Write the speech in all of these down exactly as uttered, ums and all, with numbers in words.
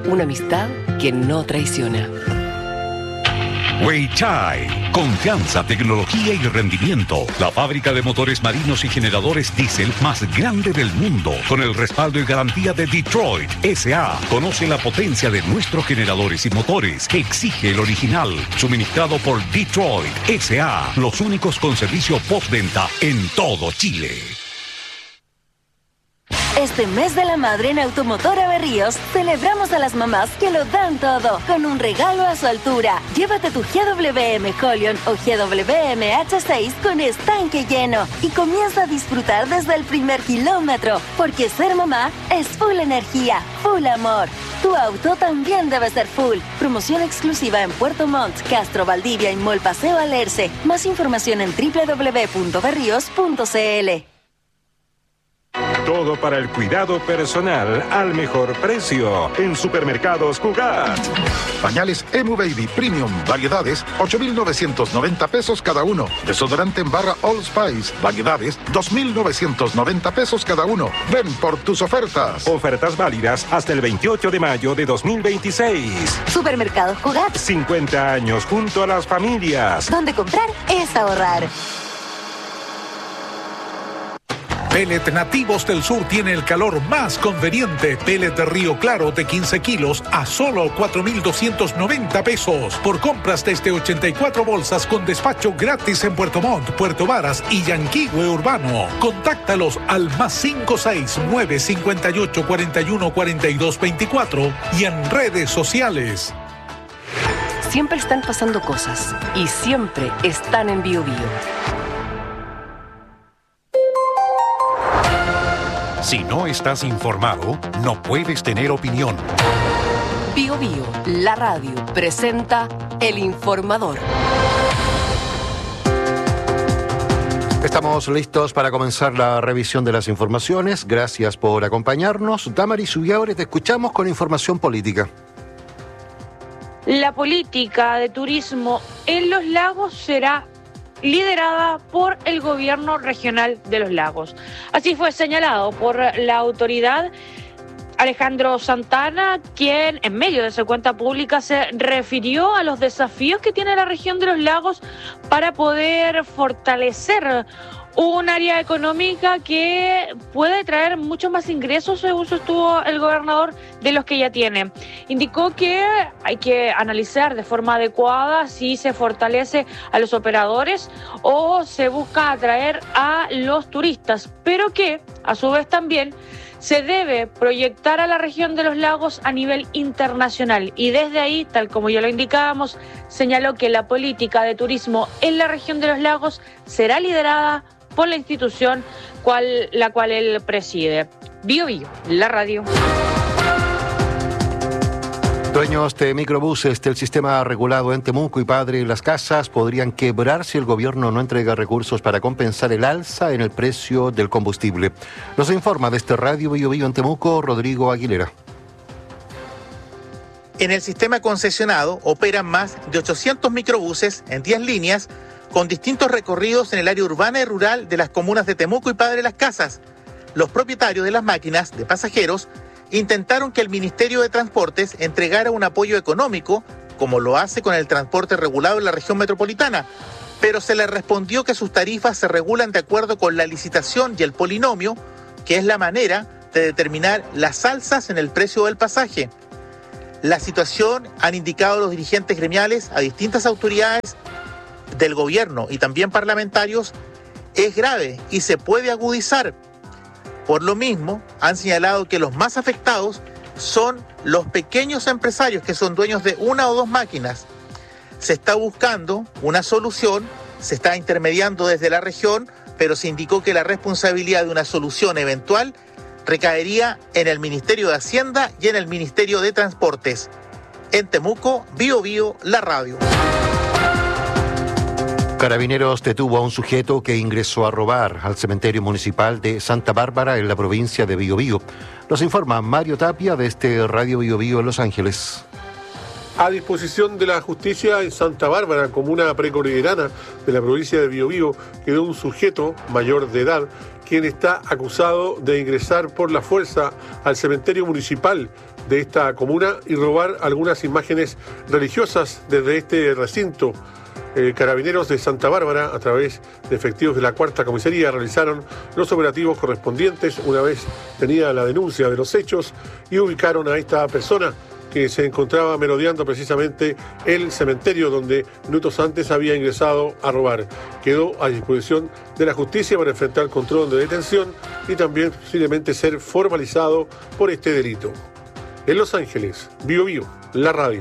una amistad que no traiciona. Weichai, confianza, tecnología y rendimiento. La fábrica de motores marinos y generadores diésel más grande del mundo, con el respaldo y garantía de Detroit S A. Conoce la potencia de nuestros generadores y motores. Exige el original, suministrado por Detroit S A. Los únicos con servicio postventa en todo Chile. Este mes de la madre en Automotora Berríos celebramos a las mamás que lo dan todo con un regalo a su altura. Llévate tu G W M Holion o G W M H seis con estanque lleno y comienza a disfrutar desde el primer kilómetro, porque ser mamá es full energía, full amor. Tu auto también debe ser full. Promoción exclusiva en Puerto Montt, Castro, Valdivia y Mall Paseo Alerce. Más información en doble u doble u doble u punto berríos punto c l. Todo para el cuidado personal al mejor precio en Supermercados Cugat. Pañales Emu Baby Premium, variedades, ocho mil novecientos noventa pesos cada uno. Desodorante en barra All Spice, variedades, dos mil novecientos noventa pesos cada uno. Ven por tus ofertas. Ofertas válidas hasta el veintiocho de mayo de dos mil veintiséis. Supermercados Cugat. cincuenta años junto a las familias. Donde comprar es ahorrar. Pellet Nativos del Sur tiene el calor más conveniente. Pellet de Río Claro de quince kilos a solo cuatro mil doscientos noventa pesos. Por compras desde ochenta y cuatro bolsas con despacho gratis en Puerto Montt, Puerto Varas y Yanquihue Urbano. Contáctalos al más cinco seis nueve cinco ocho cuatro uno cuatro dos dos cuatro y en redes sociales. Siempre están pasando cosas y siempre están en Bio Bio. Si no estás informado, no puedes tener opinión. Bio Bio, la radio, presenta El Informador. Estamos listos para comenzar la revisión de las informaciones. Gracias por acompañarnos. Damaris Ubiaure, te escuchamos con información política. La política de turismo en los lagos será liderada por el gobierno regional de los lagos. Así fue señalado por la autoridad Alejandro Santana, quien en medio de su cuenta pública se refirió a los desafíos que tiene la región de los lagos para poder fortalecer un área económica que puede traer muchos más ingresos, según sostuvo el gobernador, de los que ya tiene. Indicó que hay que analizar de forma adecuada si se fortalece a los operadores o se busca atraer a los turistas, pero que, a su vez también, se debe proyectar a la región de los lagos a nivel internacional. Y desde ahí, tal como ya lo indicábamos, señaló que la política de turismo en la región de los lagos será liderada por la institución cual, la cual él preside. Bio Bio, la radio. Dueños de microbuses del sistema regulado en Temuco y Padre Las Casas podrían quebrar si el gobierno no entrega recursos para compensar el alza en el precio del combustible. Nos informa desde Radio Bio Bio en Temuco, Rodrigo Aguilera. En el sistema concesionado operan más de ochocientos microbuses en diez líneas con distintos recorridos en el área urbana y rural de las comunas de Temuco y Padre Las Casas. Los propietarios de las máquinas de pasajeros intentaron que el Ministerio de Transportes entregara un apoyo económico, como lo hace con el transporte regulado en la región metropolitana, pero se les respondió que sus tarifas se regulan de acuerdo con la licitación y el polinomio, que es la manera de determinar las alzas en el precio del pasaje. La situación, han indicado los dirigentes gremiales a distintas autoridades del gobierno y también parlamentarios, es grave y se puede agudizar. Por lo mismo, han señalado que los más afectados son los pequeños empresarios que son dueños de una o dos máquinas. Se está buscando una solución, se está intermediando desde la región, pero se indicó que la responsabilidad de una solución eventual recaería en el Ministerio de Hacienda y en el Ministerio de Transportes. En Temuco, Bio Bio, la radio. Carabineros detuvo a un sujeto que ingresó a robar al cementerio municipal de Santa Bárbara en la provincia de Biobío. Nos informa Mario Tapia desde Radio Biobío en Los Ángeles. a disposición de la justicia en Santa Bárbara, comuna precordillerana de la provincia de Biobío, quedó un sujeto mayor de edad, quien está acusado de ingresar por la fuerza al cementerio municipal de esta comuna y robar algunas imágenes religiosas desde este recinto. Eh, carabineros de Santa Bárbara, a través de efectivos de la cuarta comisaría, realizaron los operativos correspondientes una vez tenida la denuncia de los hechos y ubicaron a esta persona que se encontraba merodeando precisamente el cementerio donde minutos antes había ingresado a robar. Quedó a disposición de la justicia para enfrentar control de detención y también posiblemente ser formalizado por este delito. En Los Ángeles, Biobío, la radio.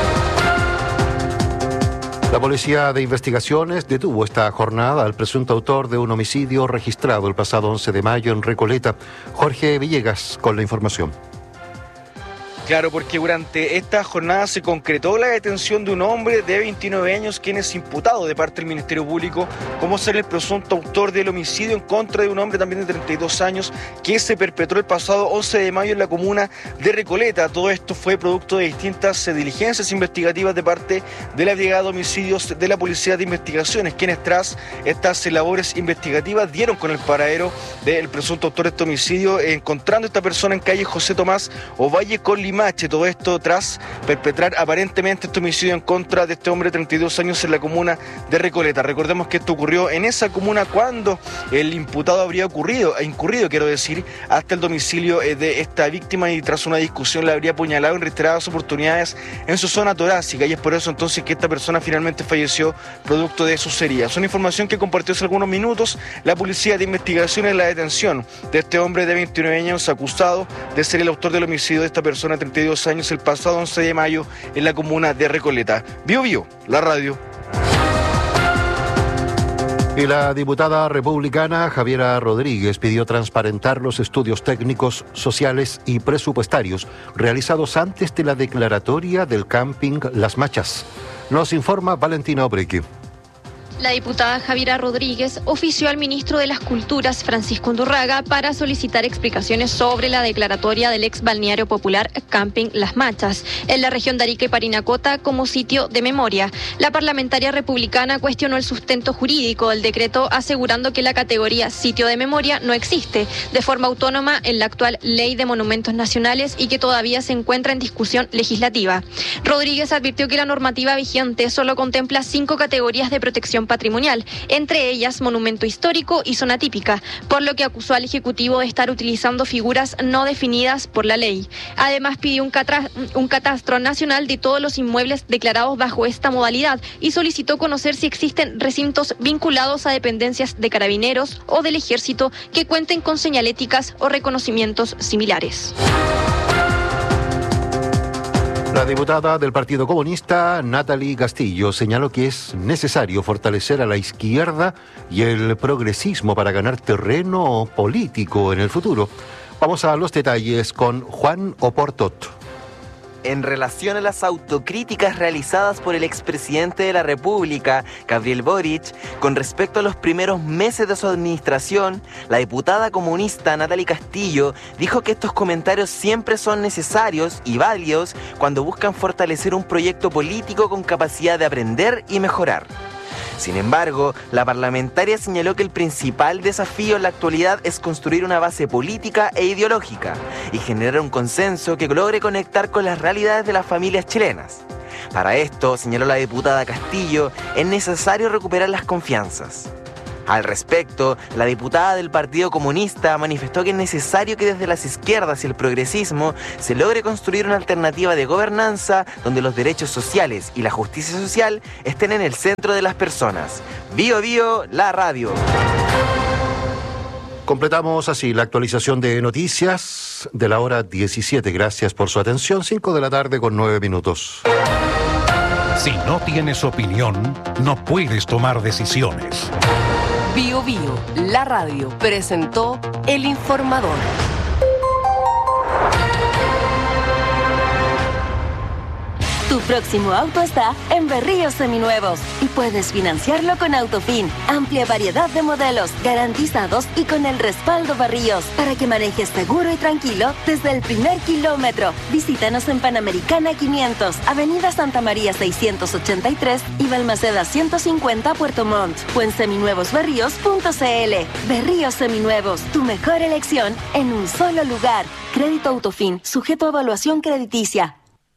La Policía de Investigaciones detuvo esta jornada al presunto autor de un homicidio registrado el pasado once de mayo en Recoleta. Jorge Villegas con la información. Claro, porque durante esta jornada se concretó la detención de un hombre de veintinueve años, quien es imputado de parte del Ministerio Público como ser el presunto autor del homicidio en contra de un hombre también de treinta y dos años que se perpetró el pasado once de mayo en la comuna de Recoleta. Todo esto fue producto de distintas diligencias investigativas de parte de la Brigada de Homicidios de la Policía de Investigaciones, quienes tras estas labores investigativas dieron con el paradero del presunto autor de este homicidio, encontrando a esta persona en calle José Tomás Ovalle con Limache. Todo esto tras perpetrar aparentemente este homicidio en contra de este hombre de treinta y dos años en la comuna de Recoleta. Recordemos que esto ocurrió en esa comuna cuando el imputado habría ocurrido, incurrido, quiero decir, hasta el domicilio de esta víctima y tras una discusión la habría apuñalado en reiteradas oportunidades en su zona torácica, y es por eso entonces que esta persona finalmente falleció producto de sus heridas. Una información que compartió hace algunos minutos la Policía de Investigaciones, la detención de este hombre de veintinueve años acusado de ser el autor del homicidio de esta persona de treinta y dos años el pasado once de mayo en la comuna de Recoleta. Biobío, la radio. Y la diputada republicana Javiera Rodríguez pidió transparentar los estudios técnicos, sociales y presupuestarios realizados antes de la declaratoria del camping Las Machas. Nos informa Valentina Obrequi. La diputada Javiera Rodríguez ofició al ministro de las Culturas, Francisco Undurraga, para solicitar explicaciones sobre la declaratoria del ex balneario popular Camping Las Machas, en la región de Arica y Parinacota, como sitio de memoria. La parlamentaria republicana cuestionó el sustento jurídico del decreto, asegurando que la categoría sitio de memoria no existe de forma autónoma en la actual Ley de Monumentos Nacionales y que todavía se encuentra en discusión legislativa. Rodríguez advirtió que la normativa vigente solo contempla cinco categorías de protección patrimonial, entre ellas monumento histórico y zona típica, por lo que acusó al Ejecutivo de estar utilizando figuras no definidas por la ley. Además, pidió un, catra- un catastro nacional de todos los inmuebles declarados bajo esta modalidad y solicitó conocer si existen recintos vinculados a dependencias de Carabineros o del Ejército que cuenten con señaléticas o reconocimientos similares. La diputada del Partido Comunista, Natalie Castillo, señaló que es necesario fortalecer a la izquierda y el progresismo para ganar terreno político en el futuro. Vamos a los detalles con Juan Oportot. En relación a las autocríticas realizadas por el expresidente de la República, Gabriel Boric, con respecto a los primeros meses de su administración, la diputada comunista Natalie Castillo dijo que estos comentarios siempre son necesarios y válidos cuando buscan fortalecer un proyecto político con capacidad de aprender y mejorar. Sin embargo, la parlamentaria señaló que el principal desafío en la actualidad es construir una base política e ideológica y generar un consenso que logre conectar con las realidades de las familias chilenas. Para esto, señaló la diputada Castillo, es necesario recuperar las confianzas. Al respecto, la diputada del Partido Comunista manifestó que es necesario que desde las izquierdas y el progresismo se logre construir una alternativa de gobernanza donde los derechos sociales y la justicia social estén en el centro de las personas. Bio Bio, la radio. Completamos así la actualización de noticias de la hora diecisiete. Gracias por su atención. cinco de la tarde con nueve minutos. Si no tienes opinión, no puedes tomar decisiones. Bio Bio, la radio, presentó El Informador. Tu próximo auto está en Berríos Seminuevos y puedes financiarlo con Autofin. Amplia variedad de modelos, garantizados y con el respaldo Berríos para que manejes seguro y tranquilo desde el primer kilómetro. Visítanos en Panamericana quinientos, Avenida Santa María seiscientos ochenta y tres y Balmaceda ciento cincuenta Puerto Montt o en seminuevos berríos punto c l. Berríos Seminuevos, tu mejor elección en un solo lugar. Crédito Autofin, sujeto a evaluación crediticia.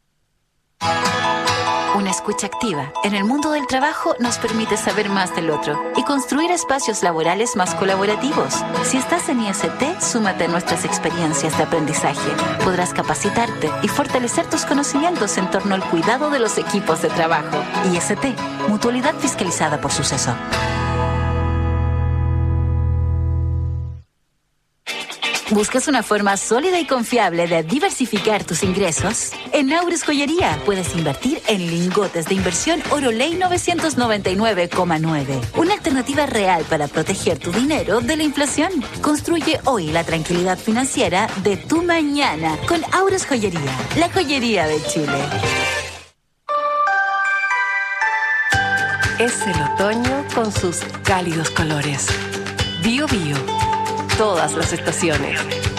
Una escucha activa en el mundo del trabajo nos permite saber más del otro y construir espacios laborales más colaborativos. Si estás en I S T, súmate a nuestras experiencias de aprendizaje. Podrás capacitarte y fortalecer tus conocimientos en torno al cuidado de los equipos de trabajo. I S T, mutualidad fiscalizada por Suceso. ¿Buscas una forma sólida y confiable de diversificar tus ingresos? En Aures Joyería puedes invertir en lingotes de inversión Oroley novecientos noventa y nueve coma nueve. Una alternativa real para proteger tu dinero de la inflación. Construye hoy la tranquilidad financiera de tu mañana con Aures Joyería, la joyería de Chile. Es el otoño con sus cálidos colores. Bio Bio. Todas las estaciones.